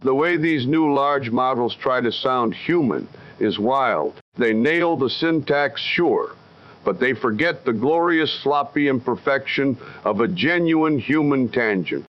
The way these new large models try to sound human is wild. They nail the syntax, sure, but they forget the glorious sloppy imperfection of a genuine human tangent.